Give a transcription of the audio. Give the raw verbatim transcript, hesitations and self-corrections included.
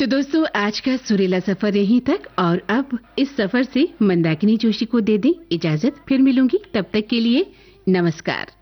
तो दोस्तों आज का सुरीला सफर यहीं तक और अब इस सफर से मंदाकिनी जोशी को दे दें इजाजत। फिर मिलूंगी, तब तक के लिए नमस्कार।